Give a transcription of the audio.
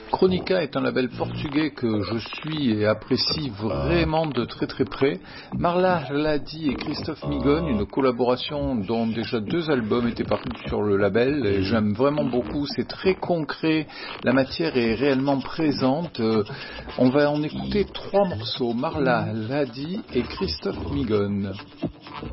Chronica est un label portugais que je suis et apprécie vraiment de très très près. Marla Ladi et Christophe Migogne, une collaboration dont déjà 2 albums étaient parus sur le label et j'aime vraiment beaucoup, c'est très concret, la matière est réellement présente. On va en écouter 3 morceaux, Marla Ladi et Christophe Migogne.